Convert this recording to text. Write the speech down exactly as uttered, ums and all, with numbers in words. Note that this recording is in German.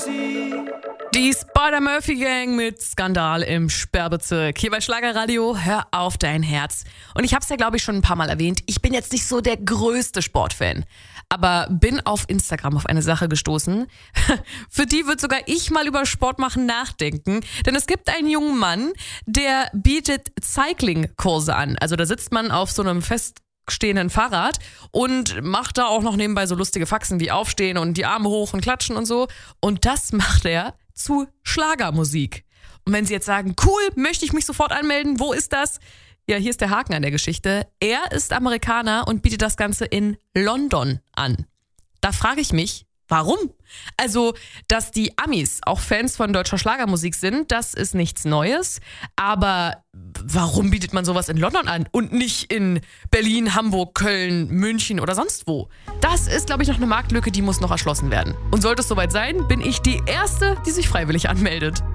Die Spider-Murphy-Gang mit Skandal im Sperrbezirk. Hier bei Schlagerradio, hör auf dein Herz. Und ich habe es ja, glaube ich, schon ein paar Mal erwähnt. Ich bin jetzt nicht so der größte Sportfan. Aber bin auf Instagram auf eine Sache gestoßen. Für die wird sogar ich mal über Sport machen nachdenken. Denn es gibt einen jungen Mann, der bietet Cycling-Kurse an. Also da sitzt man auf so einem feststehenden Fahrrad und macht da auch noch nebenbei so lustige Faxen wie aufstehen und die Arme hoch und klatschen und so. Und das macht er zu Schlagermusik. Und wenn Sie jetzt sagen, cool, möchte ich mich sofort anmelden, wo ist das? Ja, hier ist der Haken an der Geschichte. Er ist Amerikaner und bietet das Ganze in London an. Da frage ich mich, warum? Also, dass die Amis auch Fans von deutscher Schlagermusik sind, das ist nichts Neues. Aber warum bietet man sowas in London an und nicht in Berlin, Hamburg, Köln, München oder sonst wo? Das ist, glaube ich, noch eine Marktlücke, die muss noch erschlossen werden. Und sollte es soweit sein, bin ich die Erste, die sich freiwillig anmeldet.